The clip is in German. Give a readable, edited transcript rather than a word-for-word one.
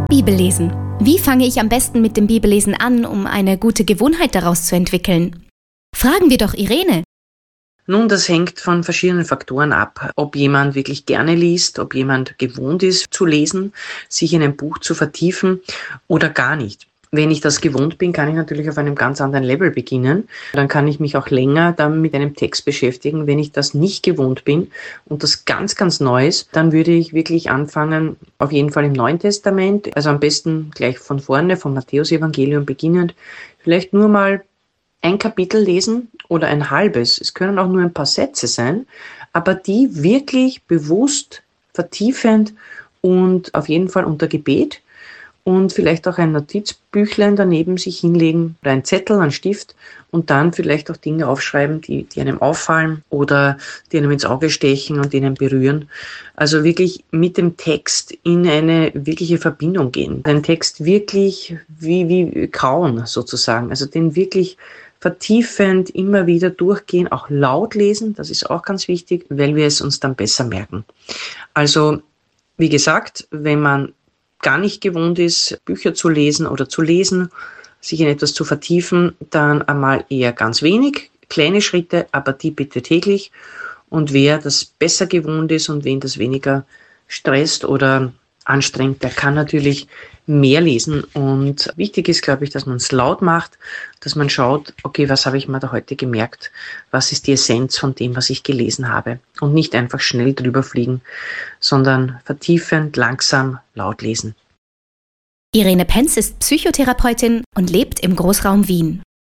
Bibellesen. Wie fange ich am besten mit dem Bibellesen an, um eine gute Gewohnheit daraus zu entwickeln? Fragen wir doch Irene. Nun, das hängt von verschiedenen Faktoren ab. Ob jemand wirklich gerne liest, ob jemand gewohnt ist zu lesen, sich in ein Buch zu vertiefen oder gar nicht. Wenn ich das gewohnt bin, kann ich natürlich auf einem ganz anderen Level beginnen. Dann kann ich mich auch länger dann mit einem Text beschäftigen. Wenn ich das nicht gewohnt bin und das ganz, ganz neu ist, dann würde ich wirklich anfangen, auf jeden Fall im Neuen Testament, also am besten gleich von vorne, vom Matthäusevangelium beginnend, vielleicht nur mal ein Kapitel lesen oder ein halbes. Es können auch nur ein paar Sätze sein, aber die wirklich bewusst, vertiefend und auf jeden Fall unter Gebet und vielleicht auch ein Notizbüchlein daneben sich hinlegen oder ein Zettel, ein Stift und dann vielleicht auch Dinge aufschreiben, die einem auffallen oder die einem ins Auge stechen und die einen berühren. Also wirklich mit dem Text in eine wirkliche Verbindung gehen. Den Text wirklich wie kauen sozusagen, also den wirklich vertiefend immer wieder durchgehen, auch laut lesen, das ist auch ganz wichtig, weil wir es uns dann besser merken. Also, wie gesagt, wenn man gar nicht gewohnt ist, Bücher zu lesen oder zu lesen, sich in etwas zu vertiefen, dann einmal eher ganz wenig, kleine Schritte, aber die bitte täglich. Und wer das besser gewohnt ist und wen das weniger stresst oder anstrengt, der kann natürlich mehr lesen. Und wichtig ist, glaube ich, dass man es laut macht, dass man schaut, okay, was habe ich mir da heute gemerkt? Was ist die Essenz von dem, was ich gelesen habe? Und nicht einfach schnell drüber fliegen, sondern vertiefend, langsam, laut lesen. Irene Penz ist Psychotherapeutin und lebt im Großraum Wien.